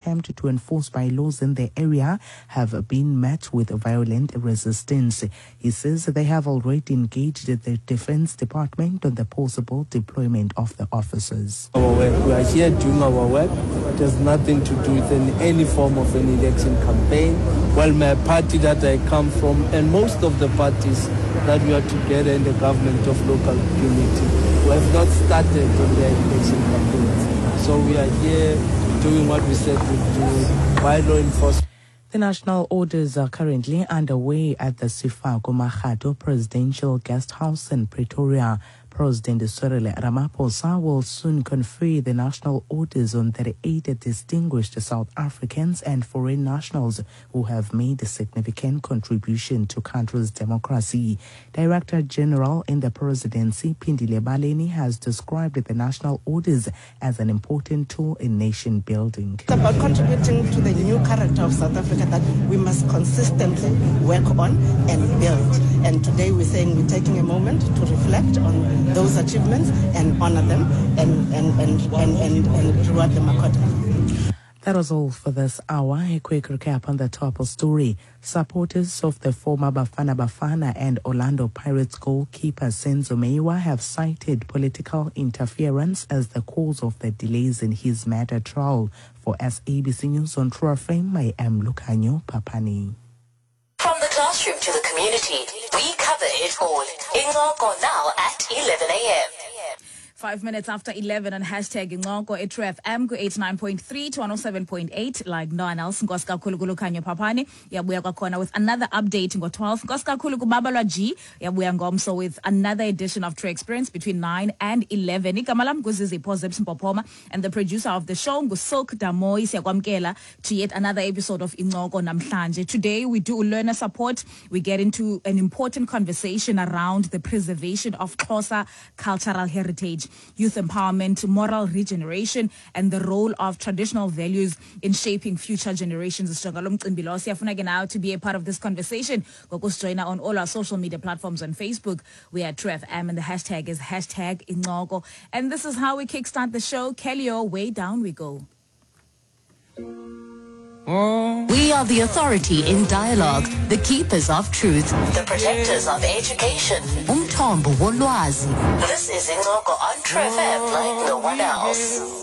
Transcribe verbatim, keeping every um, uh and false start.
attempt to enforce bylaws in the area have been met with violent resistance. He says they have already engaged the Defense Department on the possible deployment of the officers. Our work. We are here doing our work. It has nothing to do with any, any form of an election campaign. Well, my party that I come from and most of the parties that we are together in the government of local unity, we have not started on their election campaigns. So we are here doing what we said we do by law enforcement. The national orders are currently underway at the Sefako Makgatho Presidential Guest House in Pretoria. President Cyril Ramaphosa will soon confer the national orders on thirty-eight distinguished South Africans and foreign nationals who have made a significant contribution to country's democracy. Director General in the presidency, Phindile Baleni, has described the national orders as an important tool in nation building. It's about contributing to the new character of South Africa that we must consistently work on and build. And today we're saying we're taking a moment to reflect on those achievements and honor them and, and, and, and, and, and reward them accordingly. That was all for this hour. A quick recap on the top story. Supporters of the former Bafana Bafana and Orlando Pirates goalkeeper Senzo Meyiwa have cited political interference as the cause of the delays in his matter trial. For S A B C News on True F M, I am Lukanyo Papani. From the classroom to the community, we cover it all. Ingoko now at eleven a.m. Five minutes after eleven on hashtag Ingoko at True F M ku eighty-nine point three to one oh seven point eight. Like no one else, Nkosi kakhulu kuLukhanyo Papani. Yabuya kwakhona with another update ngo twelve. Nkosi kakhulu kuBabalwa G. Yabuya ngomso with another edition of True Experience between nine and eleven. Igama lami nguZizipho Zipsmpopoma, and the producer of the show nguSilk Damoy. Siyakwamkela to yet another episode of Ingoko namhlanje. Today we do learner support. We get into an important conversation around the preservation of Xhosa cultural heritage, youth empowerment, moral regeneration, and the role of traditional values in shaping future generations. Siyafuna now to be a part of this conversation. Join on all our social media platforms on Facebook. We are True F M, and the hashtag is hashtag Ingoko. And this is how we kickstart the show. Kellyo, way down we go. We are the authority in dialogue, the keepers of truth, the protectors of education. Umthombo wolwazi. This is Ingoko on True F M like no one else.